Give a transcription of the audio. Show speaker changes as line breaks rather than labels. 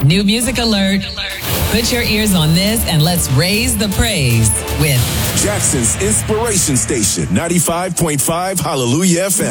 New music alert. Put your ears on this and let's raise the praise with
Jackson's Inspiration Station, 95.5 Hallelujah FM.